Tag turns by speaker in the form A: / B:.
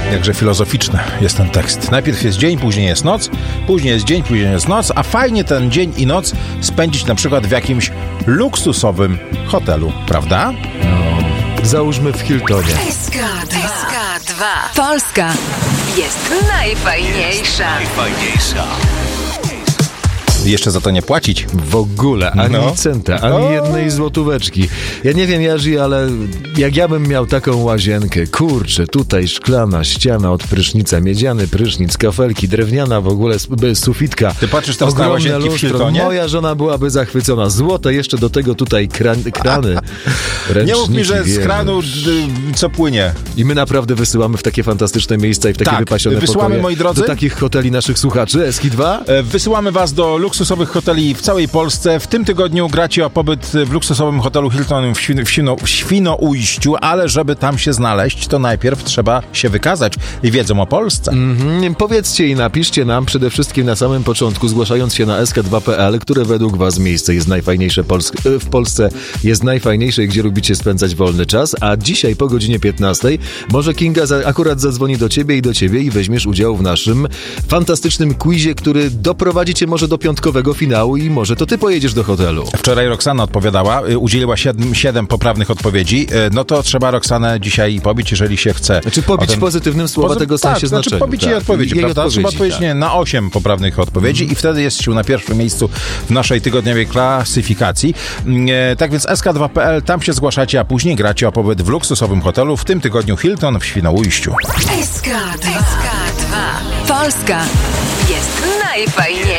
A: Jakże filozoficzny jest ten tekst. Najpierw jest dzień, później jest noc, później jest dzień, później jest noc, a fajnie ten dzień i noc spędzić na przykład w jakimś luksusowym hotelu, prawda?
B: No, załóżmy w Hiltonie.
C: SK2. Polska jest najfajniejsza.
A: Jeszcze za to nie płacić.
B: W ogóle, ani centa, ani jednej złotóweczki. Ja nie wiem, Jerzy, ale jak ja bym miał taką łazienkę, kurczę, tutaj szklana ściana od prysznica, miedziany prysznic, kafelki, drewniana w ogóle sufitka.
A: Ty patrzysz teraz na łazienki w Hiltonie?
B: Moja żona byłaby zachwycona. Złote jeszcze do tego tutaj krany.
A: Nie mów mi, że z kranu co płynie.
B: I my naprawdę wysyłamy w takie fantastyczne miejsca i w takie wypasione pokoje,
A: moi drodzy,
B: do takich hoteli naszych słuchaczy, SK2.
A: Wysyłamy was do luksusowych hoteli w całej Polsce. W tym tygodniu gracie o pobyt w luksusowym hotelu Hilton w Świnoujściu, ale żeby tam się znaleźć, to najpierw trzeba się wykazać i wiedzą o Polsce.
B: Powiedzcie i napiszcie nam przede wszystkim na samym początku, zgłaszając się na sk2.pl, które według was miejsce jest najfajniejsze w Polsce, jest najfajniejsze i gdzie lubicie spędzać wolny czas, a dzisiaj po godzinie 15 może Kinga akurat zadzwoni do ciebie i weźmiesz udział w naszym fantastycznym quizie, który doprowadzi cię może do piątkowego finału i może to ty pojedziesz do hotelu.
A: Wczoraj Roxana odpowiadała, udzieliła 7 poprawnych odpowiedzi, no to trzeba Roxanę dzisiaj pobić, jeżeli się chce.
B: Znaczy pobić pozytywnym słowa tego sensie znaczenia.
A: Znaczy pobić jej odpowiedzi, prawda? Trzeba odpowiedzieć na 8 poprawnych odpowiedzi i wtedy jest się na pierwszym miejscu w naszej tygodniowej klasyfikacji. Tak więc sk2.pl, tam się zgłaszacie, a później gracie o pobyt w luksusowym hotelu, w tym tygodniu Hilton w Świnoujściu.
C: SK2. Polska jest najfajniejsza.